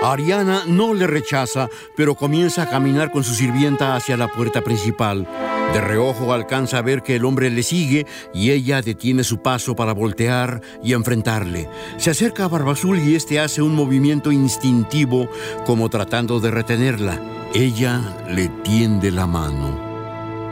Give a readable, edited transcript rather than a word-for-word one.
Ariana no le rechaza, pero comienza a caminar con su sirvienta hacia la puerta principal. De reojo alcanza a ver que el hombre le sigue y ella detiene su paso para voltear y enfrentarle. Se acerca a Barbazul y este hace un movimiento instintivo como tratando de retenerla. Ella le tiende la mano.